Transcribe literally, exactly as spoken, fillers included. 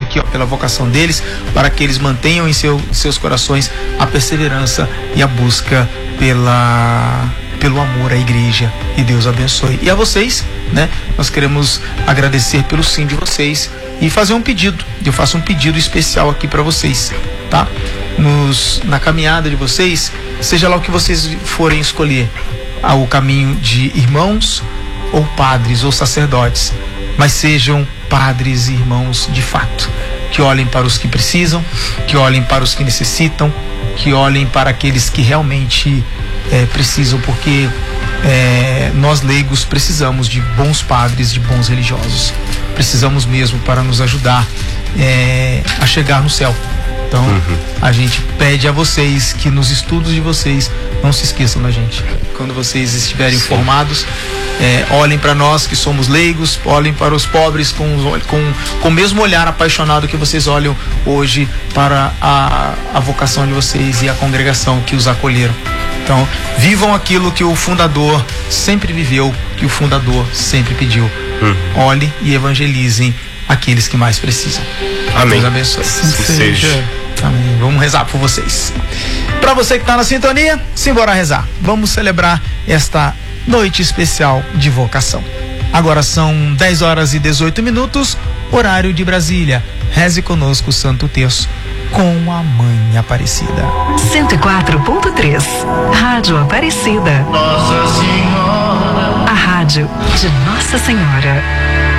aqui, ó, pela vocação deles, para que eles mantenham em seu, seus corações a perseverança e a busca pela, pelo amor à igreja. E Deus abençoe. E a vocês, né? Nós queremos agradecer pelo sim de vocês e fazer um pedido. Eu faço um pedido especial aqui para vocês, tá? Nos, na caminhada de vocês, seja lá o que vocês forem escolher, o caminho de irmãos ou padres ou sacerdotes, mas sejam padres e irmãos de fato, que olhem para os que precisam, que olhem para os que necessitam, que olhem para aqueles que realmente é, precisam, porque é, nós leigos precisamos de bons padres, de bons religiosos, precisamos mesmo para nos ajudar é, a chegar no céu. Então, uhum. a gente pede a vocês que nos estudos de vocês não se esqueçam da gente. Quando vocês estiverem Sim. formados, é, olhem para nós que somos leigos, olhem para os pobres com, com, com o mesmo olhar apaixonado que vocês olham hoje para a, a vocação de vocês e a congregação que os acolheram. Então, vivam aquilo que o fundador sempre viveu, que o fundador sempre pediu. Uhum. Olhem e evangelizem aqueles que mais precisam. Amém. Deus abençoe. Assim seja. Amém. Vamos rezar por vocês. Para você que está na sintonia, simbora rezar. Vamos celebrar esta noite especial de vocação. Agora são dez horas e dezoito minutos, horário de Brasília. Reze conosco o Santo Terço com a Mãe Aparecida. cento e quatro ponto três Rádio Aparecida. Nossa Senhora. A rádio de Nossa Senhora.